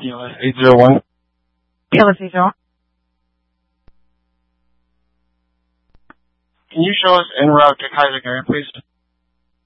TLS 801. TLS 801. Can you show us en route to Kaiser Garden, please?